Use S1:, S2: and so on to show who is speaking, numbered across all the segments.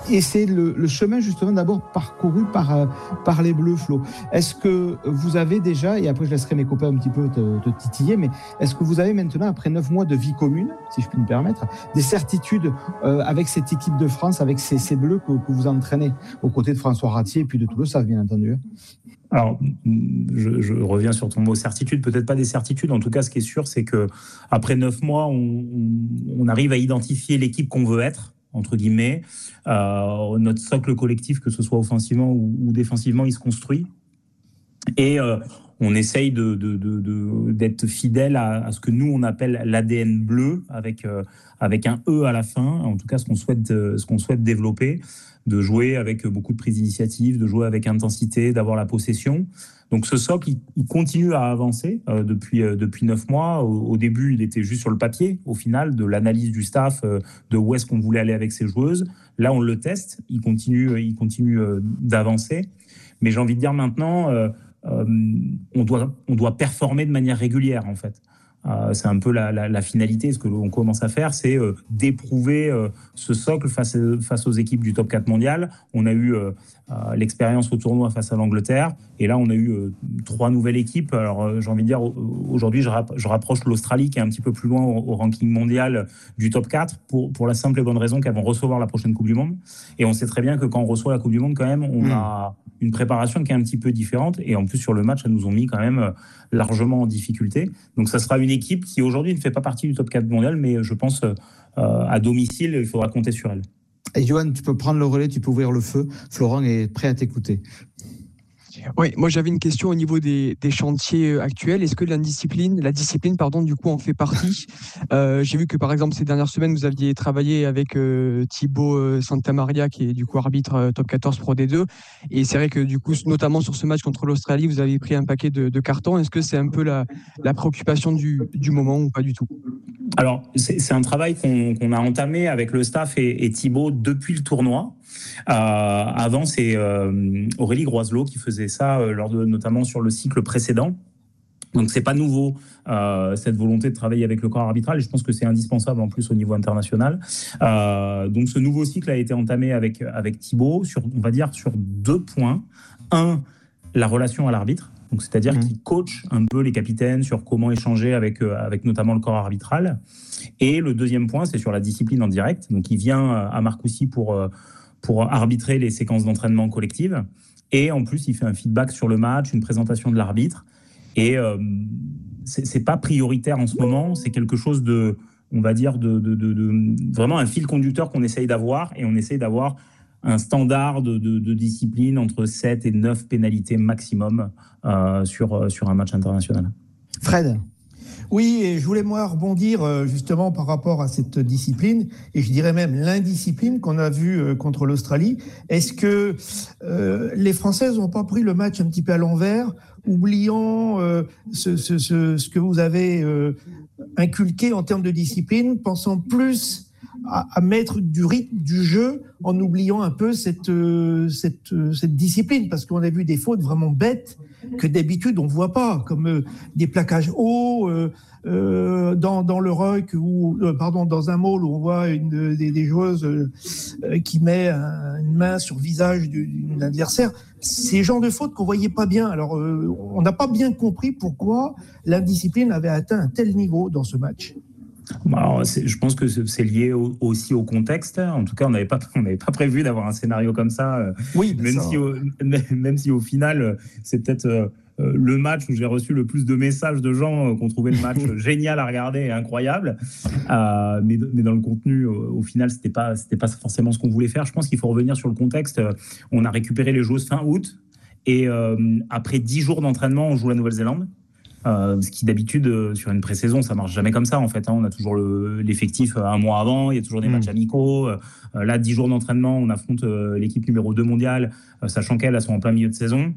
S1: Et c'est le chemin justement d'abord parcouru par les Bleus, Flo. Est-ce que vous avez déjà, et après je laisserai mes copains un petit peu te titiller, mais est-ce que vous avez maintenant, après 9 mois de vie commune, si je puis me permettre, des certitudes avec cette équipe de France, avec ces Bleus que vous entraînez, aux côtés de François Ratier et puis de tout le staff, bien entendu?
S2: Alors, je reviens sur ton mot certitude, peut-être pas des certitudes. En tout cas, ce qui est sûr, c'est que après 9 mois, on arrive à identifier l'équipe qu'on veut être, entre guillemets. Notre socle collectif, que ce soit offensivement ou défensivement, il se construit. Et on essaye d'être fidèle à ce que nous, on appelle l'ADN bleu, avec un E à la fin, en tout cas ce qu'on souhaite développer, de jouer avec beaucoup de prise d'initiative, de jouer avec intensité, d'avoir la possession. Donc ce socle, il continue à avancer depuis 9 mois. Au début, il était juste sur le papier, au final, de l'analyse du staff, de où est-ce qu'on voulait aller avec ces joueuses. Là, on le teste, il continue d'avancer. Mais j'ai envie de dire maintenant... on doit performer de manière régulière, en fait. C'est un peu la finalité. Ce que l'on commence à faire, c'est d'éprouver ce socle face aux équipes du top 4 mondial. On a eu l'expérience au tournoi face à l'Angleterre, et là on a eu 3 nouvelles équipes. Alors j'ai envie de dire, aujourd'hui je rapproche l'Australie, qui est un petit peu plus loin au ranking mondial du top 4, pour la simple et bonne raison qu'elles vont recevoir la prochaine Coupe du Monde, et on sait très bien que quand on reçoit la Coupe du Monde, quand même, on a une préparation qui est un petit peu différente, et en plus sur le match, elles nous ont mis quand même largement en difficulté. Donc ça sera une équipe qui aujourd'hui ne fait pas partie du top 4 mondial, mais je pense à domicile, il faudra compter sur elle.
S1: Et Johan, tu peux prendre le relais, tu peux ouvrir le feu. Florent est prêt à t'écouter.
S3: Oui, moi j'avais une question au niveau des chantiers actuels. Est-ce que la discipline, du coup, en fait partie? J'ai vu que par exemple ces dernières semaines, vous aviez travaillé avec Thibaut Santamaria, qui est du coup arbitre top 14 Pro D2. Et c'est vrai que du coup, notamment sur ce match contre l'Australie, vous avez pris un paquet de cartons. Est-ce que c'est un peu la préoccupation du moment ou pas du tout?
S2: Alors, c'est un travail qu'on a entamé avec le staff et Thibaut depuis le tournoi. Avant, c'est Aurélie Groiselot qui faisait ça notamment sur le cycle précédent. Donc, c'est pas nouveau, cette volonté de travailler avec le corps arbitral, et je pense que c'est indispensable en plus au niveau international. Donc, ce nouveau cycle a été entamé avec Thibaut on va dire, sur 2 points. Un, la relation à l'arbitre. Donc, c'est-à-dire qu'il coach un peu les capitaines sur comment échanger avec notamment le corps arbitral. Et le deuxième point, c'est sur la discipline en direct. Donc, il vient à Marcoussis pour arbitrer les séquences d'entraînement collectives. Et en plus, il fait un feedback sur le match, une présentation de l'arbitre. Et c'est pas prioritaire en ce moment. C'est quelque chose on va dire, de vraiment un fil conducteur qu'on essaye d'avoir. Et on essaye d'avoir un standard de discipline entre 7 et 9 pénalités maximum sur un match international.
S1: Fred?
S4: Oui, et je voulais moi rebondir justement par rapport à cette discipline, et je dirais même l'indiscipline qu'on a vue contre l'Australie. Est-ce que les Françaises n'ont pas pris le match un petit peu à l'envers, oubliant ce que vous avez inculqué en termes de discipline, pensant plus à mettre du rythme du jeu en oubliant un peu cette discipline, parce qu'on a vu des fautes vraiment bêtes que d'habitude on voit pas, comme des plaquages hauts dans le ruck dans un maul où on voit des joueuses qui met une main sur le visage d'un adversaire. Ces genres de fautes qu'on voyait pas bien. Alors on n'a pas bien compris pourquoi l'indiscipline avait atteint un tel niveau dans ce match.
S2: Alors, je pense que c'est lié aussi au contexte. En tout cas, on n'avait pas prévu d'avoir un scénario comme ça.
S4: Oui,
S2: même si au final, c'est peut-être le match où j'ai reçu le plus de messages de gens qui ont trouvé le match génial à regarder et incroyable. Mais dans le contenu, au final, c'était pas forcément ce qu'on voulait faire. Je pense qu'il faut revenir sur le contexte. On a récupéré les joueuses fin août, et après 10 jours d'entraînement, on joue la Nouvelle-Zélande. Ce qui d'habitude sur une pré-saison ça marche jamais comme ça en fait, hein. On a toujours l'effectif un mois avant, il y a toujours des matchs amicaux. Là 10 jours d'entraînement, on affronte l'équipe numéro 2 mondiale, sachant qu'elles sont en plein milieu de saison.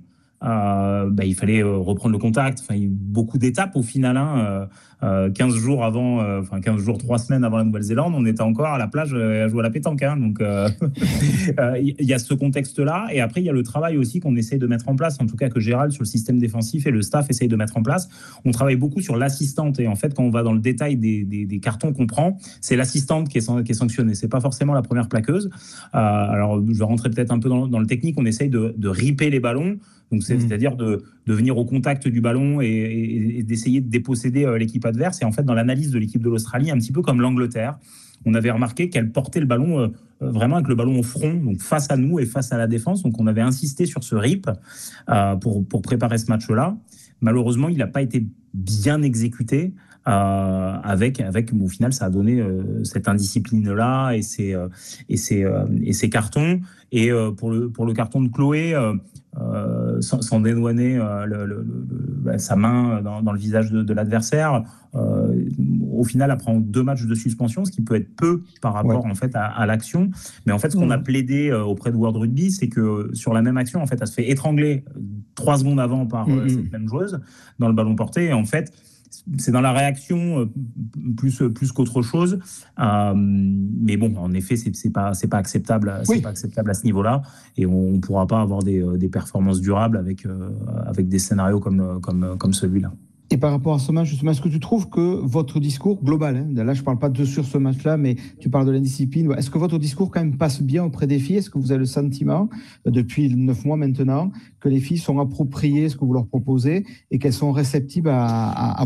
S2: il fallait reprendre le contact. Enfin, il y a eu beaucoup d'étapes au final. 15 jours avant, 3 semaines avant la Nouvelle-Zélande, on était encore à la plage à jouer à la pétanque. Donc, il y a ce contexte-là. Et après, il y a le travail aussi qu'on essaye de mettre en place, en tout cas que Gérald, sur le système défensif et le staff essaye de mettre en place. On travaille beaucoup sur l'assistante. Et en fait, quand on va dans le détail des cartons qu'on prend, c'est l'assistante qui est sanctionnée. C'est pas forcément la première plaqueuse. Alors, je vais rentrer peut-être un peu dans le technique. On essaye de ripper les ballons. Donc, c'est-à-dire de venir au contact du ballon et d'essayer de déposséder l'équipe adverse. Et en fait, dans l'analyse de l'équipe de l'Australie, un petit peu comme l'Angleterre, on avait remarqué qu'elle portait le ballon vraiment avec le ballon au front, donc face à nous et face à la défense. Donc, on avait insisté sur ce rip pour préparer ce match-là. Malheureusement, il n'a pas été bien exécuté. Avec au final, ça a donné cette indiscipline-là et ces cartons. Et pour le carton de Chloé, sans dédouaner sa main dans le visage de l'adversaire, au final, elle prend 2 matchs de suspension, ce qui peut être peu par rapport en fait à l'action. Mais en fait, ce qu'on a plaidé auprès de World Rugby, c'est que sur la même action, en fait, elle se fait étrangler 3 secondes avant par cette même joueuse dans le ballon porté. Et en fait, c'est dans la réaction plus qu'autre chose. Mais bon, en effet, c'est pas acceptable. C'est pas acceptable à ce niveau-là. Et on pourra pas avoir des performances durables avec des scénarios comme celui-là.
S1: Et par rapport à ce match, justement, est-ce que tu trouves que votre discours global, là je ne parle pas de sur ce match-là, mais tu parles de l'indiscipline, est-ce que votre discours quand même passe bien auprès des filles ? Est-ce que vous avez le sentiment, depuis 9 mois maintenant, que les filles sont appropriées ce que vous leur proposez et qu'elles sont réceptives à vos propositions ?